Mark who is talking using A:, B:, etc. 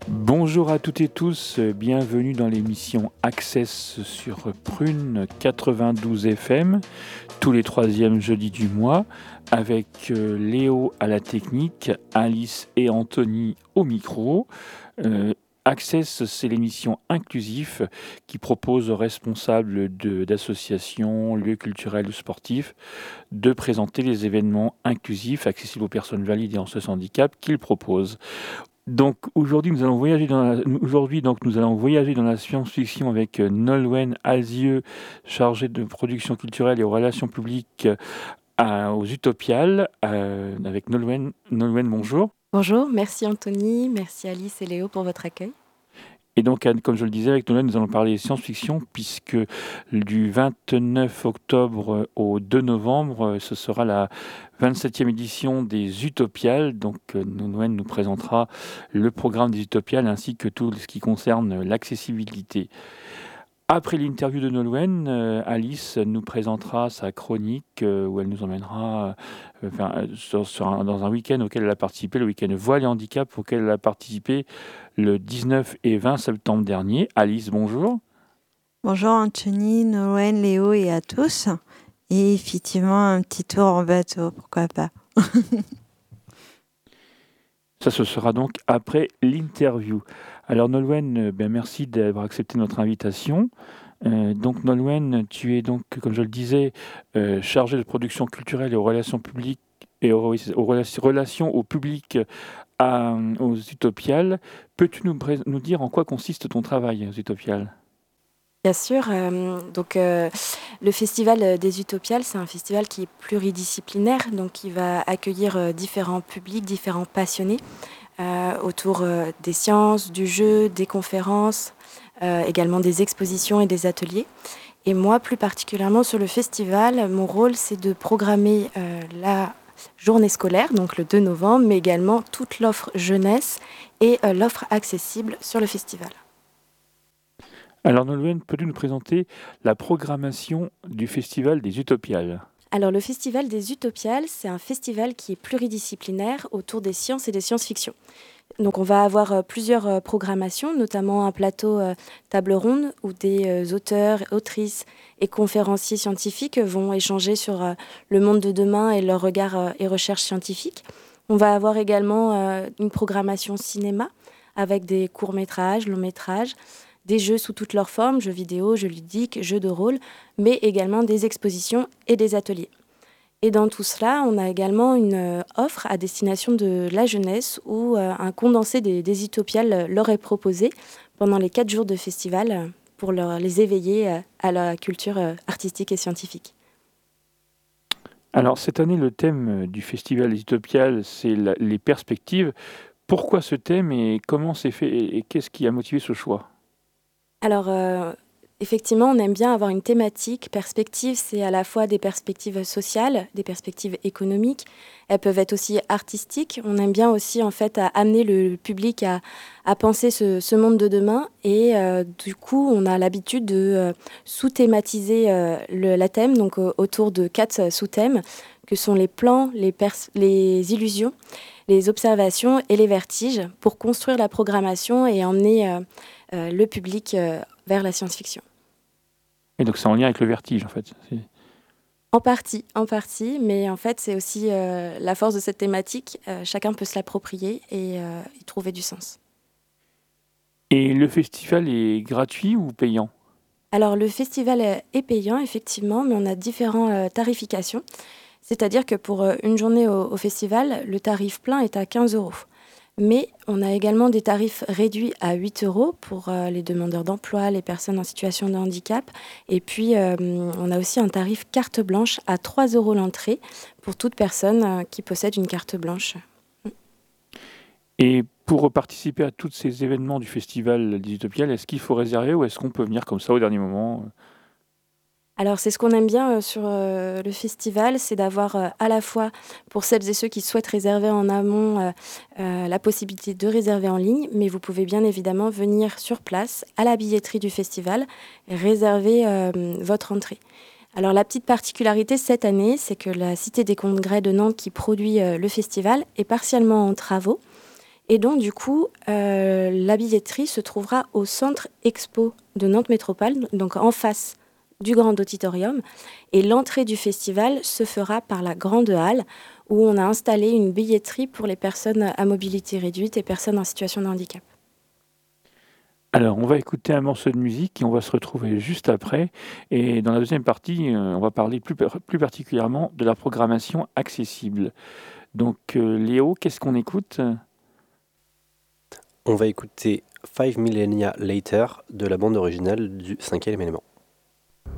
A: Bonjour à toutes et tous, bienvenue dans l'émission Access sur Prune 92 FM, tous les troisièmes jeudis du mois, avec Léo à la technique, Alice et Anthony au micro. Access, c'est l'émission inclusive qui propose aux responsables d'associations, lieux culturels ou sportifs de présenter les événements inclusifs accessibles aux personnes valides et en ce handicap qu'ils proposent. Donc aujourd'hui, nous allons voyager dans la science-fiction avec Nolwenn Alzieux, chargée de production culturelle et aux relations publiques aux Utopiales. Avec Nolwenn. Nolwenn, bonjour.
B: Bonjour, merci Anthony, merci Alice et Léo pour votre accueil.
A: Et donc, comme je le disais, avec Nolwenn, nous allons parler science-fiction, puisque du 29 octobre au 2 novembre, ce sera la 27e édition des Utopiales. Donc, Nolwenn nous présentera le programme des Utopiales ainsi que tout ce qui concerne l'accessibilité. Après l'interview de Nolwenn, Alice nous présentera sa chronique où elle nous emmènera dans un week-end auquel elle a participé, le week-end Voile et Handicap auquel elle a participé le 19 et 20 septembre dernier. Alice, bonjour.
C: Bonjour Anthony, Nolwenn, Léo et à tous. Et effectivement, un petit tour en bateau, pourquoi pas.
A: Ça, ce sera donc après l'interview. Alors Nolwenn, merci d'avoir accepté notre invitation. Donc Nolwenn, tu es donc, comme je le disais, chargée de production culturelle et aux relations publiques et aux relations au public aux Utopiales. Peux-tu nous dire en quoi consiste ton travail aux Utopiales ?
B: Bien sûr, le Festival des Utopiales, c'est un festival qui est pluridisciplinaire, donc qui va accueillir différents publics, différents passionnés autour des sciences, du jeu, des conférences, également des expositions et des ateliers. Et moi, plus particulièrement sur le festival, mon rôle, c'est de programmer la journée scolaire, donc le 2 novembre, mais également toute l'offre jeunesse et l'offre accessible sur le festival.
A: Alors Nolwenn, peux-tu nous présenter la programmation du Festival des Utopiales ?
B: Alors le Festival des Utopiales, c'est un festival qui est pluridisciplinaire autour des sciences et des science-fiction. Donc on va avoir plusieurs programmations, notamment un plateau table ronde où des auteurs, autrices et conférenciers scientifiques vont échanger sur le monde de demain et leurs regards et recherches scientifiques. On va avoir également une programmation cinéma avec des courts-métrages, longs-métrages, des jeux sous toutes leurs formes, jeux vidéo, jeux ludiques, jeux de rôle, mais également des expositions et des ateliers. Et dans tout cela, on a également une offre à destination de la jeunesse où un condensé des Utopiales leur est proposé pendant les 4 jours de festival pour les éveiller à la culture artistique et scientifique.
A: Alors cette année, le thème du Festival des Utopiales, c'est les perspectives. Pourquoi ce thème et comment c'est fait et qu'est-ce qui a motivé ce choix ?
B: Alors, effectivement, on aime bien avoir une thématique. Perspective, c'est à la fois des perspectives sociales, des perspectives économiques. Elles peuvent être aussi artistiques. On aime bien aussi, en fait, à amener le public à penser ce monde de demain. Et du coup, on a l'habitude de sous-thématiser la thème, donc autour de 4 sous-thèmes, que sont les plans, les illusions, les observations et les vertiges, pour construire la programmation et emmener le public vers la science-fiction.
A: Et donc c'est en lien avec le vertige en fait.
B: En partie, mais en fait c'est aussi la force de cette thématique. Chacun peut se l'approprier et y trouver du sens.
A: Et le festival est gratuit ou payant ?
B: Alors le festival est payant effectivement, mais on a différentes tarifications. C'est-à-dire que pour une journée au festival, le tarif plein est à 15 €. Mais on a également des tarifs réduits à 8 € pour les demandeurs d'emploi, les personnes en situation de handicap. Et puis, on a aussi un tarif carte blanche à 3 € l'entrée pour toute personne qui possède une carte blanche.
A: Et pour participer à tous ces événements du Festival des Utopiales, est-ce qu'il faut réserver ou est-ce qu'on peut venir comme ça au dernier moment ?
B: Alors c'est ce qu'on aime bien sur le festival, c'est d'avoir à la fois pour celles et ceux qui souhaitent réserver en amont la possibilité de réserver en ligne, mais vous pouvez bien évidemment venir sur place à la billetterie du festival et réserver votre entrée. Alors la petite particularité cette année, c'est que la Cité des Congrès de Nantes qui produit le festival est partiellement en travaux. Et donc, du coup, la billetterie se trouvera au centre expo de Nantes Métropole, donc en face du Grand Auditorium. Et l'entrée du festival se fera par la Grande Halle, où on a installé une billetterie pour les personnes à mobilité réduite et personnes en situation de handicap.
A: Alors, on va écouter un morceau de musique et on va se retrouver juste après. Et dans la deuxième partie, on va parler plus particulièrement de la programmation accessible. Donc, Léo, qu'est-ce qu'on écoute ?
D: On va écouter 5 Millennia Later de la bande originale du 5e élément.